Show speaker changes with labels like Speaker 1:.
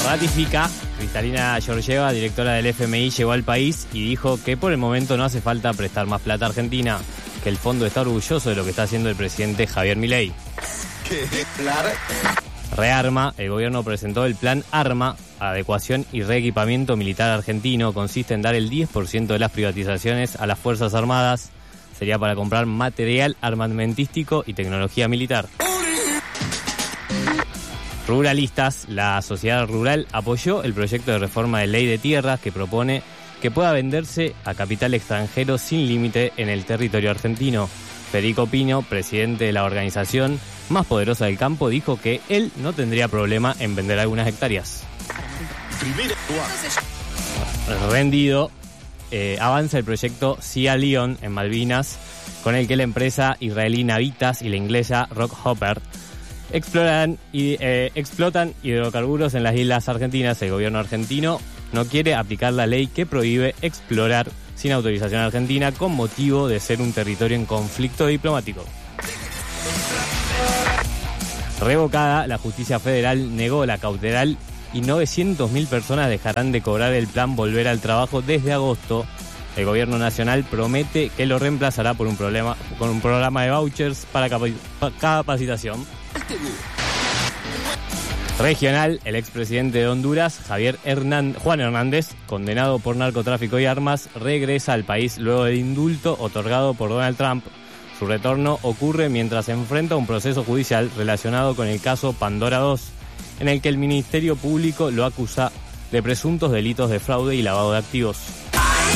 Speaker 1: Ratifica. Cristalina Georgieva, directora del FMI, llegó al país y dijo que por el momento no hace falta prestar más plata a Argentina, que el fondo está orgulloso de lo que está haciendo el presidente Javier Milei. Rearma. El gobierno presentó el plan ARMA, adecuación y reequipamiento militar argentino. Consiste en dar el 10% de las privatizaciones a las Fuerzas Armadas. Sería para comprar material armamentístico y tecnología militar. Ruralistas. La sociedad rural apoyó el proyecto de reforma de ley de tierras que propone que pueda venderse a capital extranjero sin límite en el territorio argentino. Federico Pino, presidente de la organización más poderosa del campo, dijo que él no tendría problema en vender algunas hectáreas. Rendido. Avanza el proyecto Sea Leon en Malvinas, con el que la empresa israelí Navitas y la inglesa Rockhopper explotan hidrocarburos en las islas argentinas. El gobierno argentino no quiere aplicar la ley que prohíbe explorar sin autorización argentina con motivo de ser un territorio en conflicto diplomático. Revocada. La justicia federal negó la cautelar y 900.000 personas dejarán de cobrar el plan Volver al Trabajo desde agosto. El gobierno nacional promete que lo reemplazará con un programa de vouchers para capacitación. Regional. El expresidente de Honduras, Juan Hernández, condenado por narcotráfico y armas, regresa al país luego del indulto otorgado por Donald Trump. Su retorno ocurre mientras se enfrenta a un proceso judicial relacionado con el caso Pandora 2, en el que el Ministerio Público lo acusa de presuntos delitos de fraude y lavado de activos.